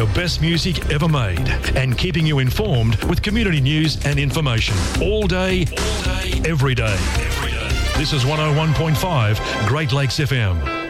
the best music ever made and keeping you informed with community news and information. All day, every day. This is 101.5 Great Lakes FM.